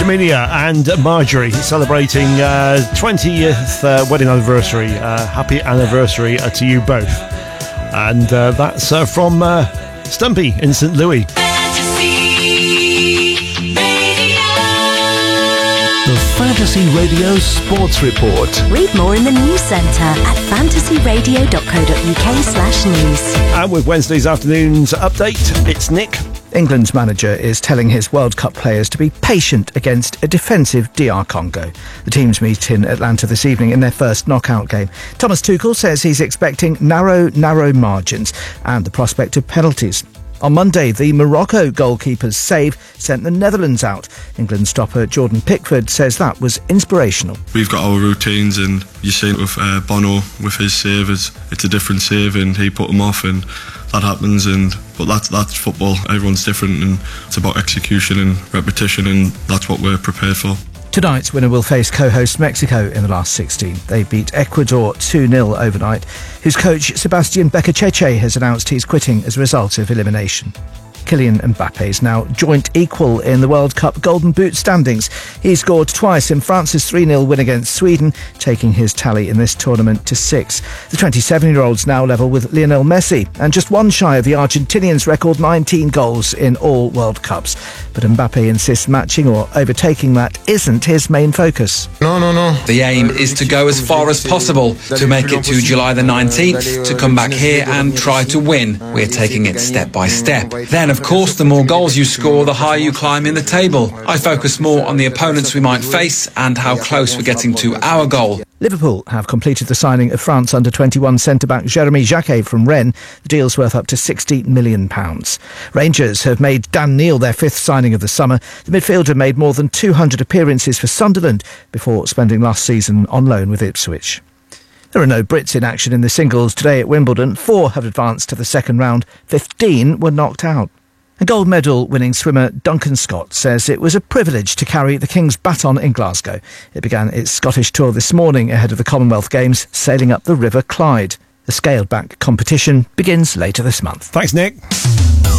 Jamelia and Marjorie celebrating 20th wedding anniversary. Happy anniversary to you both. And that's from Stumpy in St. Louis. The Fantasy Radio Sports Report. Read more in the news centre at fantasyradio.co.uk/news. And with Wednesday's afternoon's update, it's Nick. England's manager is telling his World Cup players to be patient against a defensive DR Congo. The teams meet in Atlanta this evening in their first knockout game. Thomas Tuchel says he's expecting narrow margins and the prospect of penalties. On Monday, the Morocco goalkeeper's save sent the Netherlands out. England stopper Jordan Pickford says that was inspirational. We've got our routines, and you see it with Bono with his save. It's a different save, and he put him off, and that happens. But that's football. Everyone's different, and it's about execution and repetition, and that's what we're prepared for. Tonight's winner will face co-host Mexico in the last 16. They beat Ecuador 2-0 overnight, whose coach Sebastian Beccacheche has announced he's quitting as a result of elimination. Kylian Mbappe is now joint equal in the World Cup Golden Boot standings. He scored twice in France's 3-0 win against Sweden, taking his tally in this tournament to 6. The 27-year-old's now level with Lionel Messi, and just one shy of the Argentinian's record 19 goals in all World Cups. But Mbappe insists matching or overtaking that isn't his main focus. No. The aim is to go as far as possible, to make it to July the 19th, to come back here and try to win. We're taking it step by step. Then, of course, the more goals you score, the higher you climb in the table. I focus more on the opponents we might face and how close we're getting to our goal. Liverpool have completed the signing of France under-21 centre-back Jeremy Jacquet from Rennes. The deal's worth up to £60 million. Rangers have made Dan Neil their fifth signing of the summer. The midfielder made more than 200 appearances for Sunderland before spending last season on loan with Ipswich. There are no Brits in action in the singles today at Wimbledon. 4 have advanced to the second round. 15 were knocked out. A gold medal winning swimmer Duncan Scott says it was a privilege to carry the King's baton in Glasgow. It began its Scottish tour this morning ahead of the Commonwealth Games, sailing up the River Clyde. The scaled-back competition begins later this month. Thanks, Nick.